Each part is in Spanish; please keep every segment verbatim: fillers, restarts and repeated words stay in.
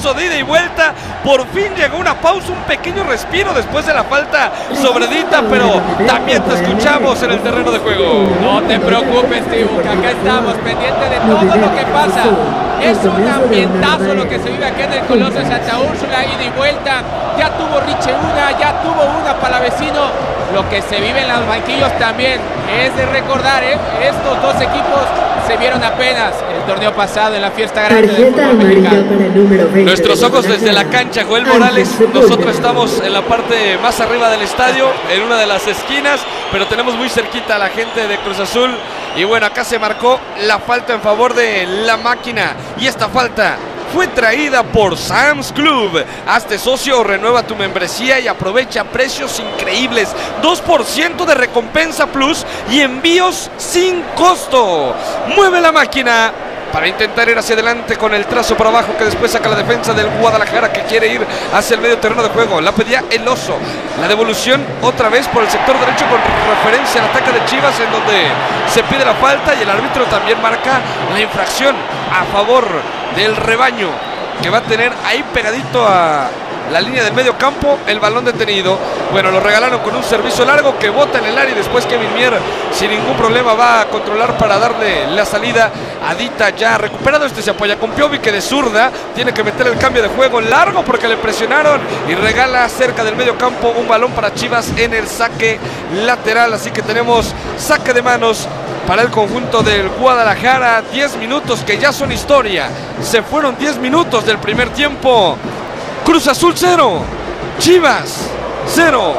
incluso de ida y vuelta. Por fin llegó una pausa, un pequeño respiro después de la falta sobre Dita, pero también te escuchamos en el terreno de juego. No te preocupes, Tibu, que acá estamos pendientes de todo lo que pasa. Es un ambientazo lo que se vive aquí en el Coloso de Santa Úrsula, ida y vuelta. Ya tuvo Riche una, ya tuvo una Palavecino. Lo que se vive en los banquillos también es de recordar, ¿eh? Estos dos equipos se vieron apenas el torneo pasado en la fiesta grande del fútbol mexicano. Nuestros ojos desde la cancha, Joel Morales. Nosotros estamos en la parte más arriba del estadio, en una de las esquinas, pero tenemos muy cerquita a la gente de Cruz Azul. Y bueno, acá se marcó la falta en favor de la máquina. Y esta falta fue traída por Sam's Club. Hazte socio o renueva tu membresía y aprovecha precios increíbles. dos por ciento de recompensa plus y envíos sin costo. Mueve la máquina para intentar ir hacia adelante con el trazo por abajo que después saca la defensa del Guadalajara, que quiere ir hacia el medio terreno de juego. La pedía el Oso. La devolución otra vez por el sector derecho con referencia al ataque de Chivas, en donde se pide la falta y el árbitro también marca la infracción a favor del rebaño, que va a tener ahí pegadito a la línea del medio campo el balón detenido. Bueno, lo regalaron con un servicio largo que bota en el área y después Kevin Mier sin ningún problema va a controlar para darle la salida a Dita. Ya recuperado, este se apoya con Piovi, que de zurda tiene que meter el cambio de juego largo porque le presionaron, y regala cerca del medio campo un balón para Chivas en el saque lateral. Así que tenemos saque de manos para el conjunto del Guadalajara. diez minutos que ya son historia. Se fueron diez minutos del primer tiempo. Cruz Azul cero, Chivas cero.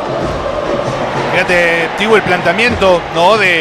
Fíjate, Tibu, el planteamiento, ¿no? de,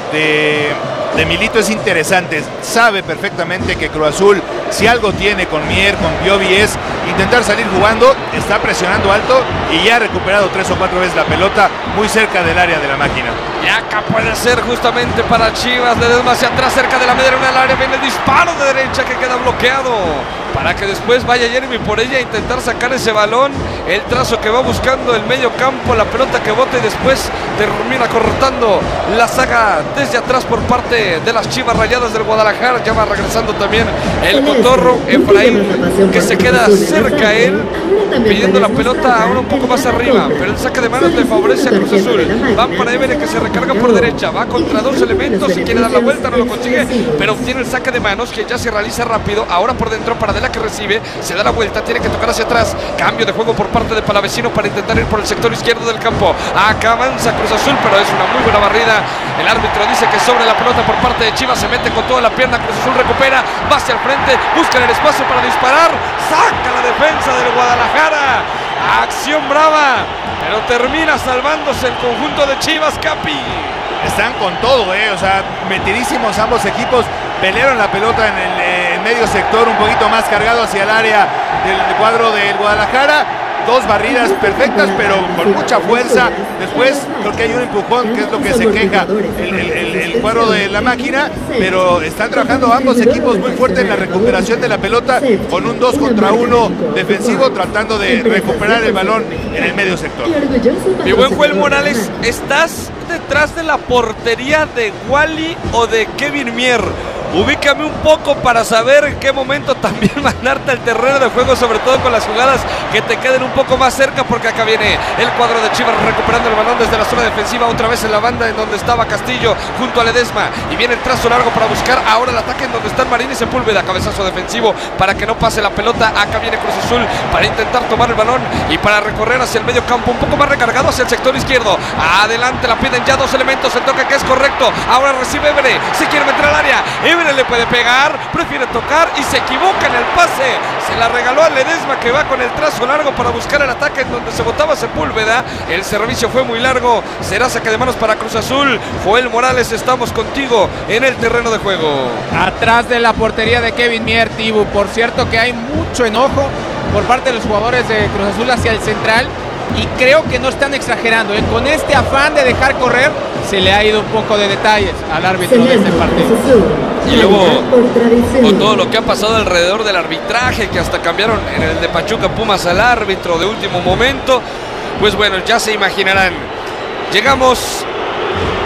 de, de Milito es interesante. Sabe perfectamente que Cruz Azul, si algo tiene con Mier, con Piovi, es intentar salir jugando. Está presionando alto y ya ha recuperado tres o cuatro veces la pelota muy cerca del área de la máquina. Y acá puede ser justamente para Chivas. Ledesma hacia atrás, cerca de la media luna del área. Viene el disparo de derecha que queda bloqueado, para que después vaya Jeremy por ella a intentar sacar ese balón. El trazo que va buscando el medio campo, la pelota que bota y después termina cortando la saga desde atrás por parte de las Chivas Rayadas del Guadalajara. Ya va regresando también el cotorro Efraín, que se queda cerca a él, pidiendo la pelota ahora un poco más arriba, pero el saque de manos le favorece a Cruz Azul. Van para Évere, que se recarga por derecha, va contra dos elementos y quiere dar la vuelta, no lo consigue, pero obtiene el saque de manos que ya se realiza rápido. Ahora por dentro para De La, que recibe, se da la vuelta, tiene que tocar hacia atrás. Cambio de juego por parte de Palavecino para intentar ir por el sector izquierdo del campo. Acá avanza Cruz Azul, pero es una muy buena barrida. El árbitro dice que sobre la pelota por parte de Chivas, se mete con toda la pierna. Cruz Azul recupera, va hacia el frente, busca el espacio para disparar, saca la defensa del Guadalajara. Acción brava, pero termina salvándose el conjunto de Chivas, Capi. Están con todo, eh, o sea, metidísimos ambos equipos. Pelearon la pelota en el eh, medio sector, un poquito más cargado hacia el área del cuadro del Guadalajara. Dos barridas perfectas, pero con mucha fuerza. Después creo que hay un empujón, que es lo que se queja el, el, el, el cuadro de la máquina, pero están trabajando ambos equipos muy fuerte en la recuperación de la pelota, con un dos contra uno defensivo, tratando de recuperar el balón en el medio sector. Mi buen Joel Morales, ¿estás detrás de la portería de Wally o de Kevin Mier? Ubícame un poco para saber en qué momento también mandarte al terreno de juego, sobre todo con las jugadas que te queden un poco más cerca, porque acá viene el cuadro de Chivas recuperando el balón desde la zona defensiva, otra vez en la banda en donde estaba Castillo junto a Ledesma, y viene el trazo largo para buscar ahora el ataque en donde están Marín y Sepúlveda. Cabezazo defensivo para que no pase la pelota. Acá viene Cruz Azul para intentar tomar el balón y para recorrer hacia el medio campo, un poco más recargado hacia el sector izquierdo. Adelante la piden ya dos elementos, el toque que es correcto. Ahora recibe Évere, se quiere meter al área, Évere le puede pegar, prefiere tocar y se equivoca en el pase. Se la regaló a Ledesma, que va con el trazo largo para buscar el ataque en donde se botaba Sepúlveda. El servicio fue muy largo, será saque de manos para Cruz Azul. Joel Morales, estamos contigo en el terreno de juego. Atrás de la portería de Kevin Mier, Tibu. Por cierto que hay mucho enojo por parte de los jugadores de Cruz Azul hacia el central, y creo que no están exagerando, ¿eh? Con este afán de dejar correr, se le ha ido un poco de detalles al árbitro de este partido. Y luego, con todo lo que ha pasado alrededor del arbitraje, que hasta cambiaron en el de Pachuca Pumas al árbitro de último momento, pues bueno, ya se imaginarán. Llegamos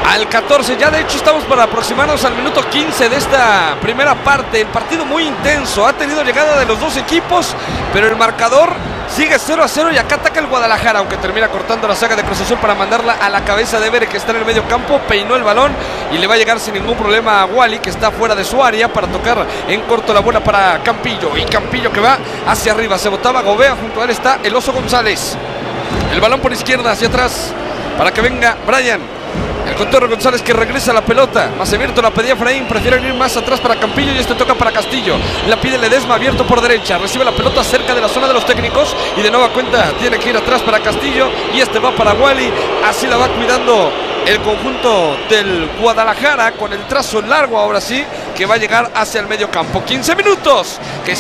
al catorce. Ya de hecho estamos para aproximarnos al minuto quince de esta primera parte. El partido muy intenso, ha tenido llegada de los dos equipos, pero el marcador sigue cero a cero y acá ataca el Guadalajara, aunque termina cortando la saga de Cruz Azul para mandarla a la cabeza de Bere, que está en el medio campo. Peinó el balón y le va a llegar sin ningún problema a Wally, que está fuera de su área, para tocar en corto la bola para Campillo, y Campillo que va hacia arriba, se botaba Gobea, junto a él está el Oso González. El balón por izquierda hacia atrás para que venga Brian. El Cotorro González que regresa la pelota. Más abierto la pedía Efraín. Prefieren ir más atrás para Campillo. Y este toca para Castillo. La pide Ledesma abierto por derecha. Recibe la pelota cerca de la zona de los técnicos. Y de nueva cuenta tiene que ir atrás para Castillo. Y este va para Wally. Así la va cuidando el conjunto del Guadalajara. Con el trazo largo ahora sí, que va a llegar hacia el medio campo. quince minutos. Que